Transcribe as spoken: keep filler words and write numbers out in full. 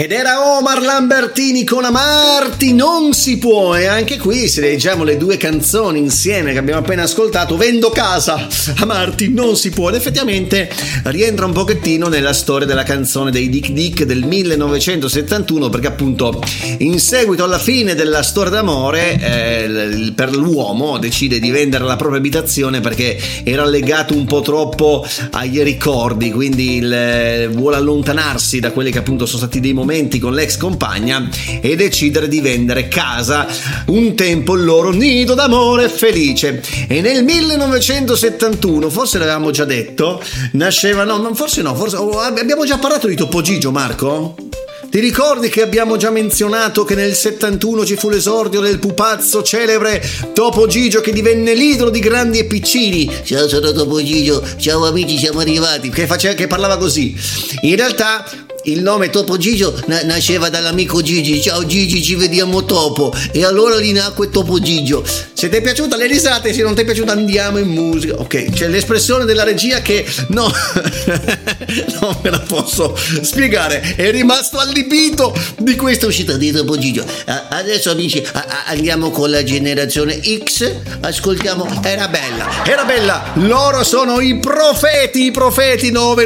Ed era Omar Lambertini con Amarti non si può, e anche qui se leggiamo le due canzoni insieme che abbiamo appena ascoltato, Vendo casa, Amarti non si può, ed effettivamente rientra un pochettino nella storia della canzone dei Dick Dick del millenovecentosettantuno, perché appunto in seguito alla fine della storia d'amore eh, per l'uomo decide di vendere la propria abitazione perché era legato un po' troppo agli ricordi, quindi il, vuole allontanarsi da quelli che appunto sono stati dei momenti con l'ex compagna e decidere di vendere casa, un tempo il loro nido d'amore felice. E nel millenovecentosettantuno, forse l'avevamo già detto, nasceva, no, forse no, forse oh, abbiamo già parlato di Topo Gigio, Marco? Ti ricordi che abbiamo già menzionato che nel settantuno ci fu l'esordio del pupazzo celebre Topo Gigio, che divenne l'idolo di grandi e piccini? Ciao, sono Topo Gigio, ciao amici, siamo arrivati. Che faceva, che parlava così. In realtà il nome Topo Gigio na- nasceva dall'amico Gigi. Ciao Gigi, ci vediamo dopo. E allora lì nacque Topo Gigio. Se ti è piaciuta le risate, se non ti è piaciuta andiamo in musica. Ok, c'è l'espressione della regia che no, non me la posso spiegare. È rimasto allibito di questa uscita di Topo Gigio. A- adesso amici a- a- andiamo con la generazione X. Ascoltiamo Era bella. Era bella. Loro sono i profeti, i profeti nove